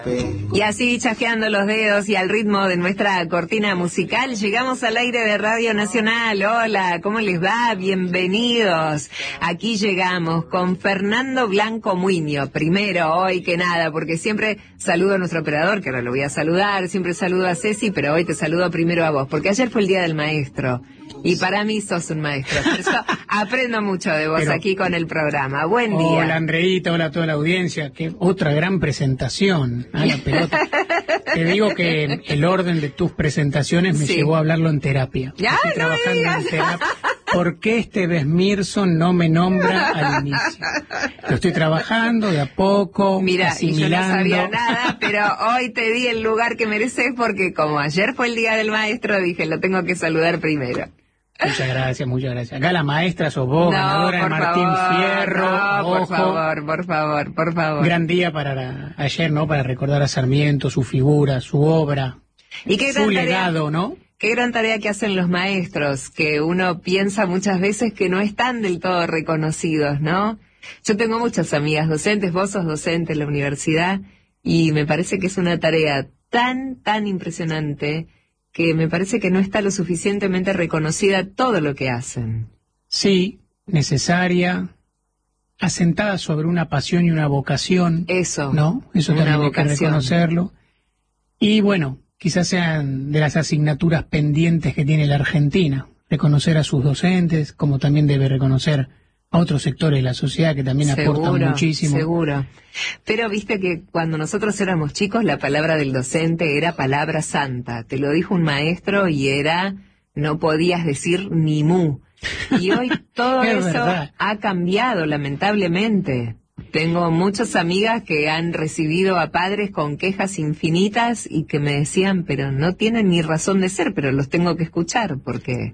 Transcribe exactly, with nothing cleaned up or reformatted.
Y así, chasqueando los dedos y al ritmo de nuestra cortina musical, llegamos al aire de Radio Nacional. Hola, ¿cómo les va? Bienvenidos. Aquí llegamos con Fernando Blanco Muiño. Primero, hoy que nada, porque siempre saludo a nuestro operador, que ahora lo voy a saludar, siempre saludo a Ceci, pero hoy te saludo primero a vos, porque ayer fue el Día del Maestro. Y para mí sos un maestro. Por eso aprendo mucho de vos Pero, aquí con el programa. Buen día. Hola, Andreita, hola a toda la audiencia. Que otra gran presentación. A la pelota. Te digo que el orden de tus presentaciones me sí. llevó a hablarlo en terapia. Ya, Estoy no trabajando digas. en terapia. ¿Por qué este Besmirson no me nombra al inicio? Lo estoy trabajando de a poco, Mira, asimilando. Y yo no sabía nada, pero hoy te di el lugar que mereces porque como ayer fue el Día del Maestro, dije, lo tengo que saludar primero. Muchas gracias, muchas gracias. Acá la maestra sos vos, no, ganadora de Martín favor, Fierro. No, ojo. por favor, por favor, por favor. Gran día para la, ayer, ¿no? Para recordar a Sarmiento, su figura, su obra, ¿Y qué su tarea, legado, ¿no? Qué gran tarea que hacen los maestros, que uno piensa muchas veces que no están del todo reconocidos, ¿no? Yo tengo muchas amigas docentes, vos sos docente en la universidad, y me parece que es una tarea tan, tan impresionante que me parece que no está lo suficientemente reconocida todo lo que hacen. Sí, necesaria, asentada sobre una pasión y una vocación. Eso, ¿no? Eso una también vocación. Hay que reconocerlo. Y bueno, quizás sean de las asignaturas pendientes que tiene la Argentina, reconocer a sus docentes, como también debe reconocer a otros sectores de la sociedad que también seguro, aportan muchísimo. Seguro. Pero viste que cuando nosotros éramos chicos la palabra del docente era palabra santa. Te lo dijo un maestro y era, no podías decir ni mu. Y hoy todo eso verdad. ha cambiado lamentablemente. Tengo muchas amigas que han recibido a padres con quejas infinitas y que me decían, pero no tienen ni razón de ser, pero los tengo que escuchar porque